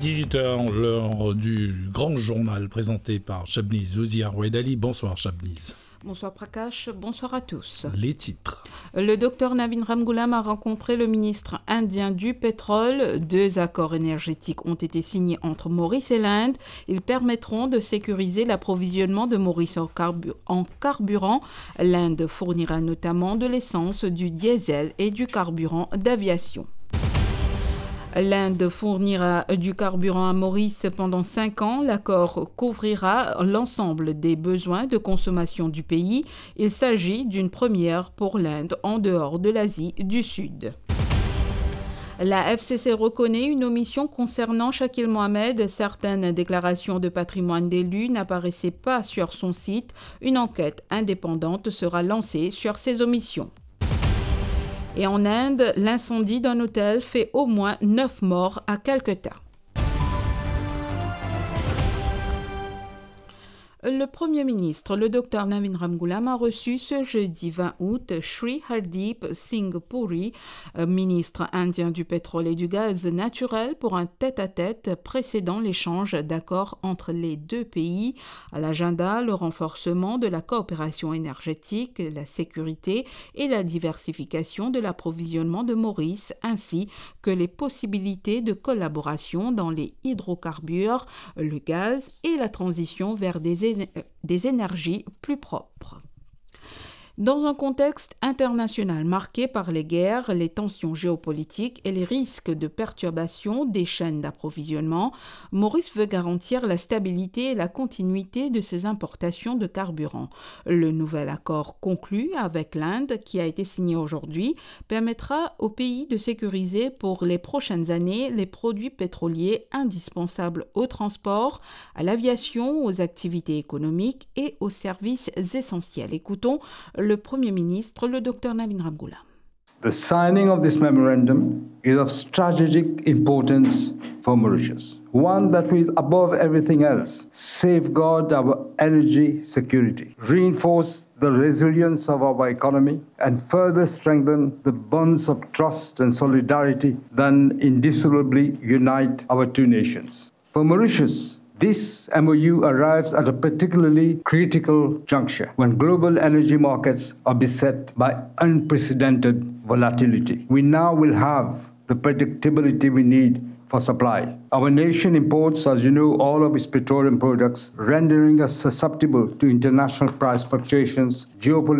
18h, l'heure du grand journal présenté par Shabniz Ouziar-Ouedali. Bonsoir Shabniz. Bonsoir Prakash, bonsoir à tous. Les titres. Le docteur Navin Ramgoolam a rencontré le ministre indien du pétrole. 2 accords énergétiques ont été signés entre Maurice et l'Inde. Ils permettront de sécuriser l'approvisionnement de Maurice en carburant. L'Inde fournira notamment de l'essence, du diesel et du carburant d'aviation. L'Inde fournira du carburant à Maurice pendant 5 ans. L'accord couvrira l'ensemble des besoins de consommation du pays. Il s'agit d'une première pour l'Inde en dehors de l'Asie du Sud. La FCC reconnaît une omission concernant Shakil Mohamed. Certaines déclarations de patrimoine d'élu n'apparaissaient pas sur son site. Une enquête indépendante sera lancée sur ces omissions. Et en Inde, l'incendie d'un hôtel fait au moins 9 morts à Calcutta. Le Premier ministre, le docteur Navin Ramgoolam, a reçu ce jeudi 20 août Shri Hardeep Singh Puri, ministre indien du pétrole et du gaz naturel, pour un tête-à-tête précédant l'échange d'accords entre les 2 pays. À l'agenda, le renforcement de la coopération énergétique, la sécurité et la diversification de l'approvisionnement de Maurice, ainsi que les possibilités de collaboration dans les hydrocarbures, le gaz et la transition vers des énergies plus propres. Dans un contexte international marqué par les guerres, les tensions géopolitiques et les risques de perturbation des chaînes d'approvisionnement, Maurice veut garantir la stabilité et la continuité de ses importations de carburant. Le nouvel accord conclu avec l'Inde, qui a été signé aujourd'hui, permettra au pays de sécuriser pour les prochaines années les produits pétroliers indispensables au transport, à l'aviation, aux activités économiques et aux services essentiels. Écoutons le Premier ministre, le Dr Navin Ramgoolam. The signing of this memorandum is of strategic importance for Mauritius. One that will, above everything else, safeguard our energy security, reinforce the resilience of our economy, and further strengthen the bonds of trust and solidarity that indissolubly unite our 2 nations. For Mauritius, this MOU arrives at a particularly critical juncture when global energy markets are beset by unprecedented volatility. We now will have the predictability we need for supply. Our nation imports, as you know, all of its petroleum products, rendering us susceptible to international price fluctuations, geopolitical